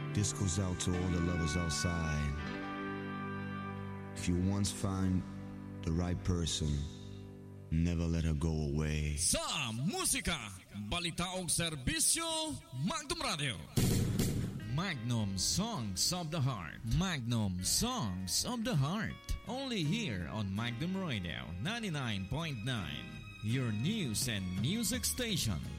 This goes out to all the lovers outside. If you once find the right person, never let her go away. Sa musika, balita o serbisyo, Magnum Radio. Magnum Songs of the Heart. Magnum Songs of the Heart. Only here on Magnum Radio 99.9. Your news and music station.